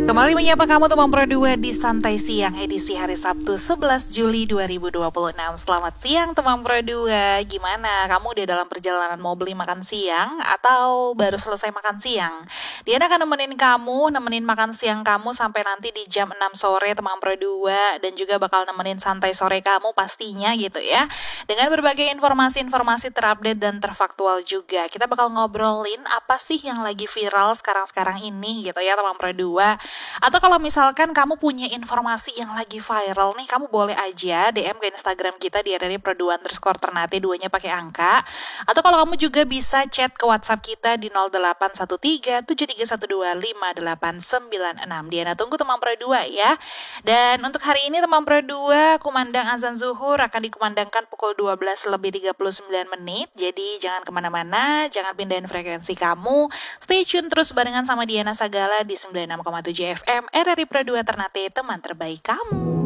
Kembali menyapa kamu teman Pro 2 di Santai Siang edisi hari Sabtu 11 Juli 2026. Selamat siang teman Pro 2. Gimana? Kamu udah dalam perjalanan mau beli makan siang atau baru selesai makan siang? Diana akan nemenin makan siang kamu sampai nanti di jam 6 sore teman Pro 2 dan juga bakal nemenin santai sore kamu pastinya gitu ya. Dengan berbagai informasi-informasi terupdate dan terfaktual juga. Kita bakal ngobrolin apa sih yang lagi viral sekarang-sekarang ini gitu ya teman Pro 2. Atau kalau misalkan kamu punya informasi yang lagi viral nih, kamu boleh aja DM ke Instagram kita di @pro2_ternate, duanya pakai angka. Atau kalau kamu juga bisa chat ke WhatsApp kita di 0813 73125896. Diana tunggu teman Pro 2 ya. Dan untuk hari ini teman Pro 2, kumandang azan zuhur akan dikumandangkan pukul 12:39. Jadi jangan kemana-mana, jangan pindahin frekuensi kamu. Stay tune terus barengan sama Diana Sagala di 96,7 FM RRI Pro 2 Ternate, teman terbaik kamu.